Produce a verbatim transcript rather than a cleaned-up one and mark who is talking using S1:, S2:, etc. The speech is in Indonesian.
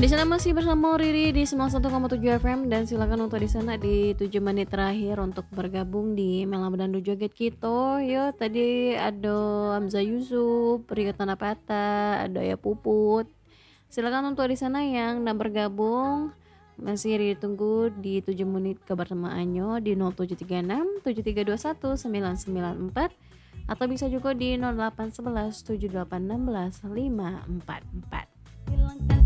S1: di sana masih bersama Riri di sembilan puluh satu koma tujuh F M dan silakan untuk di sana di tujuh menit terakhir untuk bergabung di Malam Dandu Joget Kito. Yo, tadi ada Hamzah Yusuf, Rika Tanapata, ada ya Puput. Silakan untuk di sana yang nak bergabung masih ditunggu di tujuh menit kebersamaannya di nol tujuh tiga enam tujuh tiga dua satu sembilan sembilan empat atau bisa juga di nol delapan satu satu tujuh delapan satu enam lima empat empat.